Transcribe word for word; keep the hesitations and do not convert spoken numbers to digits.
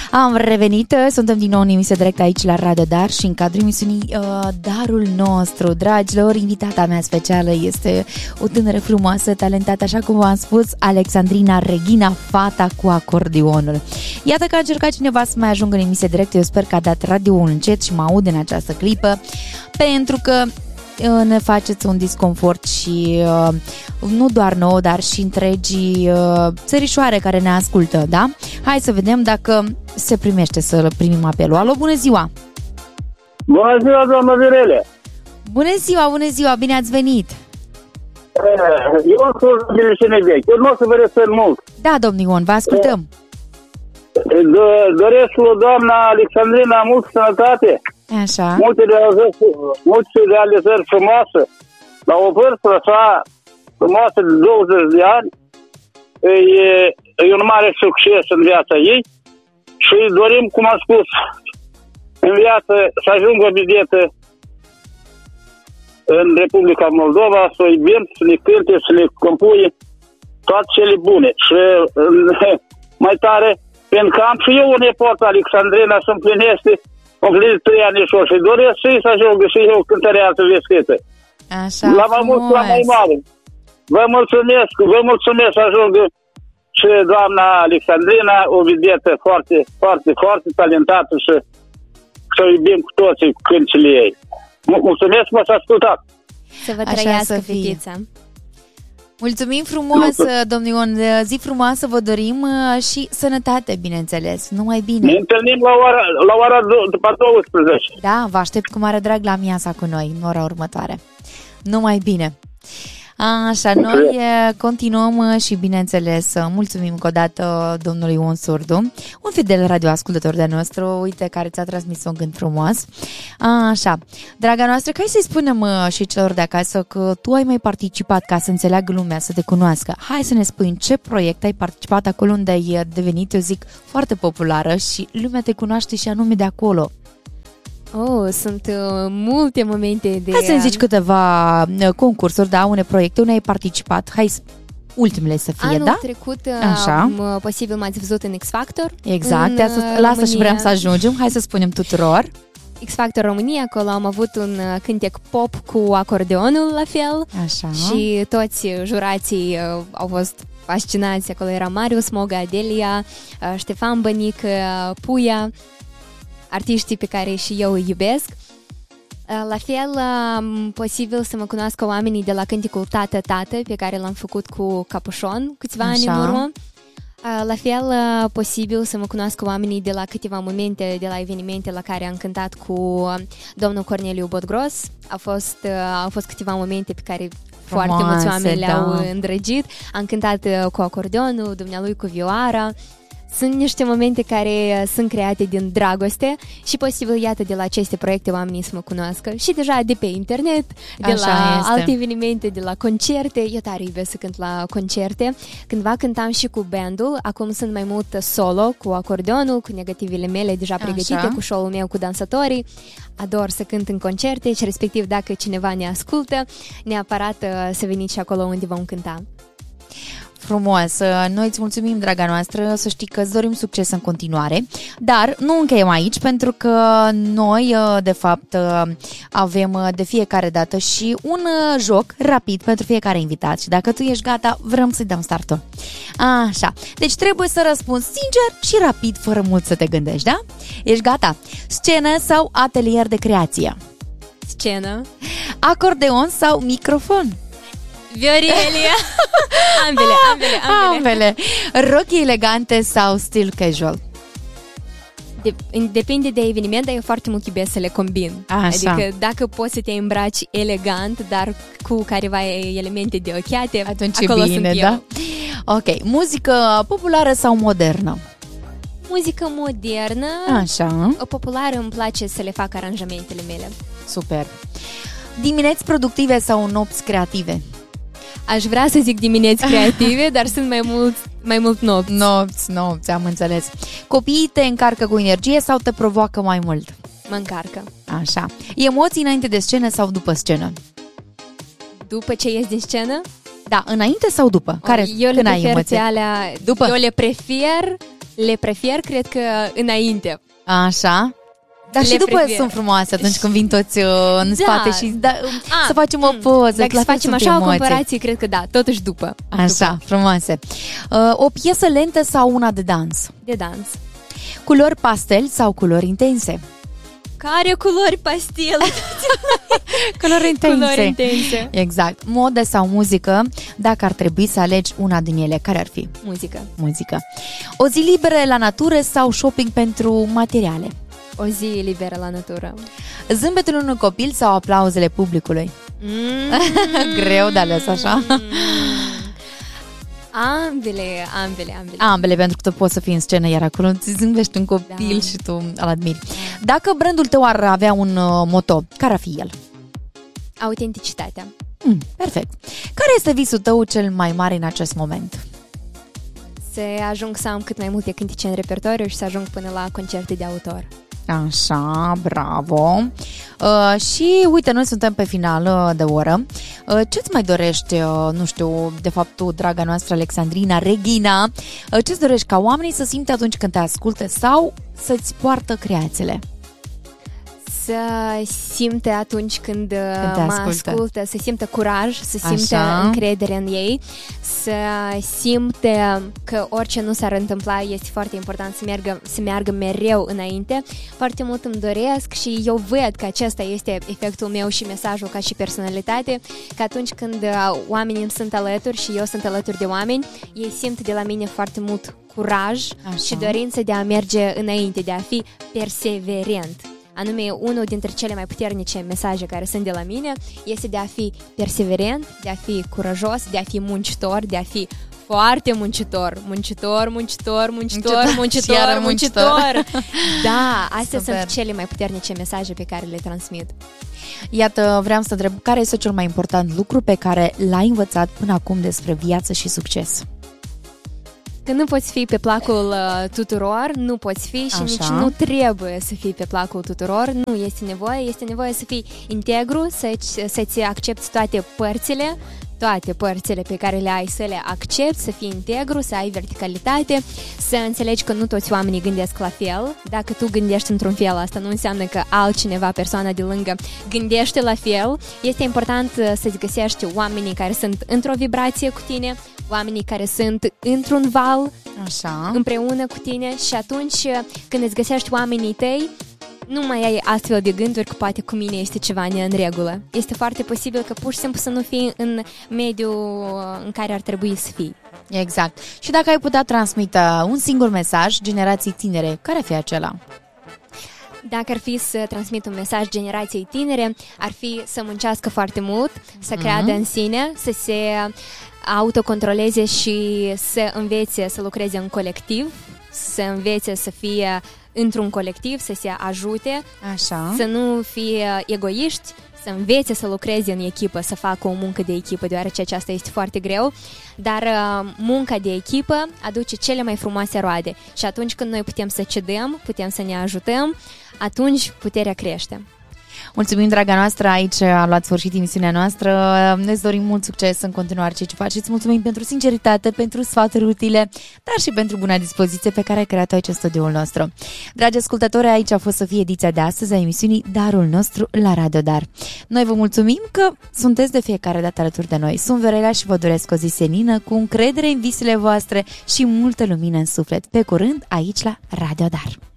Am revenit, suntem din nou în emisie direct aici la Radio Dar și în cadrul emisiunii uh, Darul nostru. Dragilor, invitata mea specială este o tânără frumoasă, talentată, așa cum v-am spus, Alexandrina Reghina, fata cu acordeonul. Iată că a încercat cineva să mai ajungă în emisie direct, eu sper că a dat radioul încet și mă aud în această clipă, pentru că ne faceți un disconfort și uh, nu doar nouă, dar și întregii uh, țărișoare care ne ascultă, da? Hai să vedem dacă se primește să primim apelul. Alo, bună ziua! Bună ziua, doamnă Virele! Bună ziua, bună ziua, bine ați venit! Eu sunt Bileșene Vechi, eu nu o să vă refer mult. Da, domnul Ion, vă ascultăm! Doresc lui doamna Alexandrina multă sănătate, așa, multe realizări, multe realizări frumoase. La o vârstă așa frumoasă de douăzeci de ani, e, e un mare succes în viața ei și dorim, cum am spus, în viață să ajungă o biletă în Republica Moldova, să o iubim, să ne cânte, să ne compune toate cele bune. Și mai tare, pentru că am și eu un nepot, Alexandrina, să împlinește împlinit trei anișori și doresc și să ajungă și eu cântărează vestită. Așa, la mai mult, la mai mare. Vă mulțumesc, vă mulțumesc să ajungă și doamna Alexandrina, o vedetă foarte, foarte, foarte talentată și să o iubim cu toții cântile ei. Mulțumesc, m-ați ascultat. Să vă trăiască fetița. Mulțumim frumos, domnul Ion, zi frumoasă vă dorim și sănătate, bineînțeles, numai bine. Ne întâlnim la ora, la ora după douăsprezece. Da, vă aștept cu mare drag la miasa cu noi, în ora următoare. Numai bine. Așa, noi continuăm și, bineînțeles, mulțumim încă o dată domnului Ion Surdu, un fidel radioascultător de-a nostru, uite, care ți-a transmis un gând frumos. Așa, draga noastră, hai să-i spunem și celor de acasă că tu ai mai participat, ca să înțeleagă lumea, să te cunoască. Hai să ne spui în ce proiect ai participat, acolo unde ai devenit, eu zic, foarte populară și lumea te cunoaște și anume de acolo. Oh, sunt uh, multe momente de... Hai să-mi zici câteva uh, concursuri, da, unde proiecte, unde ai participat. Hai, ultimele să fie, Anul da? trecut, Așa. Uh, posibil m-ați văzut în X Factor. Exact, în, uh, la asta și vrem să ajungem. Hai să spunem tuturor. X Factor România, acolo am avut un cântec pop cu acordeonul la fel. Așa. Și toți jurații uh, au fost fascinați. Acolo era Marius Moga, Adelia, uh, Ștefan Bănic, uh, Puia, artiștii pe care și eu îi iubesc. La fel, posibil să mă cunoască oamenii de la cânticul Tată, Tată, pe care l-am făcut cu Capușon câțiva ani în urmă. La fel, posibil să mă cunoască oamenii de la câteva momente, de la evenimente la care am cântat cu domnul Corneliu Botgros. A fost, au fost câteva momente pe care frumoase, foarte mulți oameni le-au da. îndrăgit. Am cântat cu acordeonul, dumnealui cu vioara. Sunt niște momente care sunt create din dragoste și posibil, iată, de la aceste proiecte oamenii să mă cunoască și deja de pe internet, de Așa la este. alte evenimente, de la concerte. Eu tare iubesc să cânt la concerte. Cândva cântam și cu bandul, acum sunt mai mult solo, cu acordeonul, cu negativele mele deja pregătite, Așa. cu show-ul meu cu dansatorii. Ador să cânt în concerte și respectiv dacă cineva ne ascultă, neapărat să veniți și acolo unde vom cânta. Frumos, noi îți mulțumim, draga noastră, să știi că îți dorim succes în continuare, dar nu încheiem aici, pentru că noi, de fapt, avem de fiecare dată și un joc rapid pentru fiecare invitat și dacă tu ești gata, vrem să-i dăm startul. Așa, deci trebuie să răspunzi sincer și rapid, fără mult să te gândești, da? Ești gata? Scenă sau atelier de creație? Scenă. Acordeon sau microfon? Viorelia. ambele, ambele, ambele. ambele. Rochi elegante sau stil casual? De, depinde de eveniment, dar eu foarte mult iubesc să le combin. Așa. Adică dacă poți să te îmbraci elegant, dar cu careva elemente de ochiate, atunci acolo e bine, sunt da? eu. Ok, muzică populară sau modernă? Muzică modernă. Așa. Populară, îmi place să le fac aranjamentele mele. Super. Dimineți productive sau nopți creative? Aș vrea să zic dimineți creative, dar sunt mai mult, mai mult nopți. Nopți, nopți, am înțeles. Copiii te încarcă cu energie sau te provoacă mai mult? Mă încarcă. Așa. Emoții înainte de scenă sau după scenă? După ce ies din scenă? Da, înainte sau după? Care, eu când le ai prefer emoții? pe alea, După? Eu le prefer Le prefer, cred că, înainte. Așa. Dar Le și după prefer. sunt frumoase atunci când vin toți uh, în Da. spate și da, A, să facem o poză. Dacă la să fel facem sunt așa o emoții. comparație, cred că da, totuși după. Așa, După. frumoase. Uh, o piesă lentă sau una de dans? De dans. Culori pastel sau culori intense? Care culori pastel? Culori intense. Culori intense. Exact. Modă sau muzică, dacă ar trebui să alegi una din ele, care ar fi? Muzică. Muzică. O zi liberă la natură sau shopping pentru materiale? O zi liberă la natură. Zâmbetul unui copil sau aplauzele publicului? Mm. Greu de ales așa. Ambele, ambele, ambele. Ambele, pentru că tu poți să fii în scenă, iar acolo îți zâmbești un copil Da. și tu îl admiri. Dacă brandul tău ar avea un uh, moto, care ar fi el? Autenticitatea. Mm, perfect. Care este visul tău cel mai mare în acest moment? Să ajung să am cât mai multe cântece în repertoriu și să ajung până la concerte de autor. Așa, bravo. Uh, și uite, noi suntem pe final uh, de oră. Uh, ce-ți mai dorești, uh, nu știu, de fapt tu, draga noastră Alexandrina, Regina, uh, ce-ți dorești ca oamenii să simte atunci când te ascultă sau să-ți poartă creațiile? Să simte atunci când, Când te mă ascultă. ascultă, să simtă curaj, să simte Așa. încredere în ei, să simte că orice nu s-ar întâmpla este foarte important să meargă, să meargă mereu înainte. Foarte mult îmi doresc și eu văd că acesta este efectul meu și mesajul ca și personalitate, că atunci când oamenii îmi sunt alături și eu sunt alături de oameni, ei simt de la mine foarte mult curaj Așa. și dorință de a merge înainte, de a fi perseverent. Anume, unul dintre cele mai puternice mesaje care sunt de la mine este de a fi perseverent, de a fi curajos, de a fi muncitor, de a fi foarte muncitor. Muncitor, muncitor, muncitor, Muncitor, muncitor, și iară muncitor. muncitor. Da, astea Super. sunt cele mai puternice mesaje pe care le transmit. Iată, vreau să întreb, care este cel mai important lucru pe care l-ai învățat până acum despre viață și succes? Că nu poți fi pe placul uh, tuturor, nu poți fi și Așa. nici nu trebuie să fii pe placul tuturor, nu este nevoie, este nevoie să fii integru, să-ți, să-ți accepti toate părțile, toate părțile pe care le ai să le accepti, să fii integru, să ai verticalitate, să înțelegi că nu toți oamenii gândesc la fel. Dacă tu gândești într-un fel, asta nu înseamnă că altcineva, persoana de lângă, gândește la fel. Este important să-ți găsești oamenii care sunt într-o vibrație cu tine, oamenii care sunt într-un val Așa. împreună cu tine și atunci când îți găsești oamenii tăi, nu mai ai astfel de gânduri că poate cu mine este ceva ne în regulă. Este foarte posibil că pur și simplu să nu fii în mediul în care ar trebui să fii. Exact. Și dacă ai putea transmite un singur mesaj generației tinere, care ar fi acela? Dacă ar fi să transmit un mesaj generației tinere, ar fi să muncească foarte mult, să creadă în sine, să se autocontroleze și să învețe să lucreze în colectiv, să învețe să fie într-un colectiv, să se ajute, Așa. să nu fie egoiști, să învețe să lucreze în echipă, să facă o muncă de echipă, deoarece aceasta este foarte greu, dar uh, munca de echipă aduce cele mai frumoase roade și atunci când noi putem să cedăm, putem să ne ajutăm, atunci puterea crește. Mulțumim, draga noastră, aici a luat sfârșit emisiunea noastră. Ne dorim mult succes în continuare ceea ce faceți. Mulțumim pentru sinceritate, pentru sfaturi utile, dar și pentru buna dispoziție pe care ai creat-o aici în studioul nostru. Dragi ascultători, aici a fost să fie ediția de astăzi a emisiunii Darul nostru la Radio Dar. Noi vă mulțumim că sunteți de fiecare dată alături de noi. Sunt Verela și vă doresc o zi senină, cu încredere în visele voastre și multă lumină în suflet. Pe curând, aici la Radio Dar.